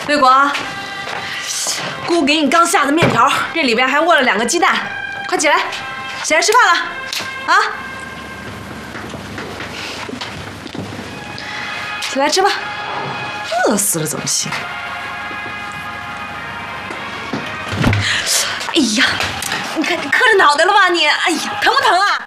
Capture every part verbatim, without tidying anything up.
卫国，姑给你刚下的面条，这里边还握了两个鸡蛋，快起来，起来吃饭了，啊！起来吃吧，饿死了怎么行？哎呀，你看你磕着脑袋了吧你？哎呀，疼不疼啊？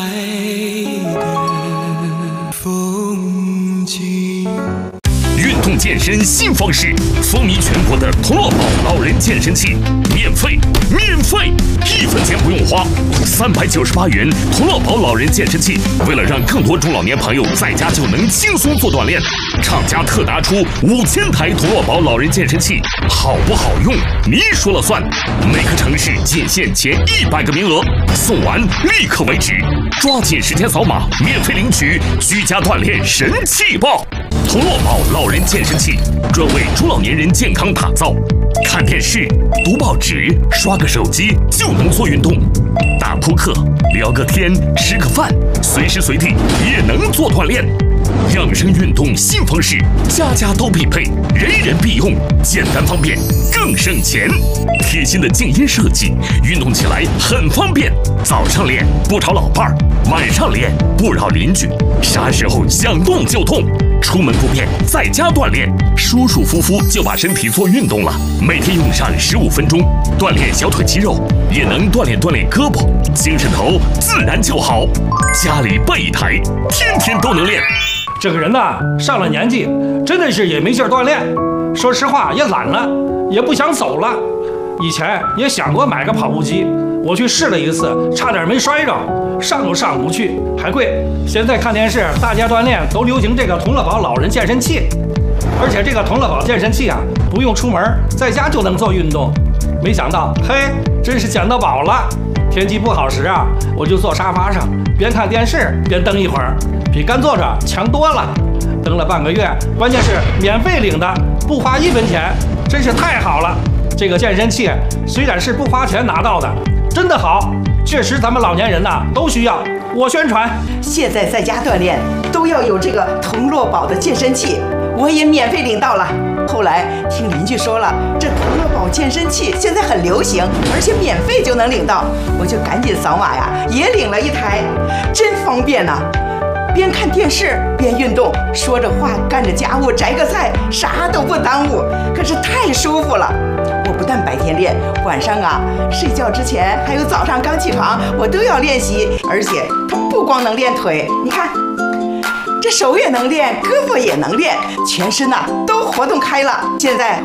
运动健身新方式，风靡全国的童乐宝老人健身器，免费，免费，一分钱不用花，三百九十八元童乐宝老人健身器。为了让更多中老年朋友在家就能轻松做锻炼，厂家特拿出五千台童乐宝老人健身器，好不好用你说了算。每个城市仅限前一百个名额，送完立刻为止，抓紧时间扫码，免费领取居家锻炼神器吧！童乐宝老人健身器专为中老年人健康打造，看电视、读报纸、刷个手机就能做运动，打扑克、聊个天、吃个饭，随时随地也能做锻炼。养生运动新方式，家家都必配，人人必用，简单方便，更省钱。贴心的静音设计，运动起来很方便。早上练不吵老伴儿，晚上练不扰邻居，啥时候想动就动。出门不便，在家锻炼，舒舒服服就把身体做运动了。每天用上十五分钟，锻炼小腿肌肉，也能锻炼锻炼胳膊，精神头自然就好。家里备一台，天天都能练。 这个人呐，上了年纪，真的是也没劲儿锻炼。说实话，也懒了，也不想走了。以前也想过买个跑步机，我去试了一次，差点没摔着，上都上不去，还贵。现在看电视，大家锻炼都流行这个童乐宝老人健身器，而且这个童乐宝健身器啊，不用出门，在家就能做运动。没想到，嘿，真是捡到宝了。天气不好时啊，我就坐沙发上，边看电视边蹬一会儿，比干坐着强多了。蹬了半个月，关键是免费领的，不花一分钱，真是太好了。这个健身器虽然是不花钱拿到的，真的好，确实咱们老年人呐、啊、都需要。我宣传， 现在在家锻炼都要有这个童乐宝的健身器，我也免费领到了。后来听邻居说了，这童乐宝健身器现在很流行，而且免费就能领到，我就赶紧扫码呀，也领了一台，真方便呐、啊！边看电视边运动，说着话干着家务，摘个菜，啥都不耽误，可是太舒服了。我不但白天练，晚上啊睡觉之前还有早上刚起床，我都要练习。而且它不光能练腿，你看这手也能练，胳膊也能练，全身呐、啊、都活动开了。现在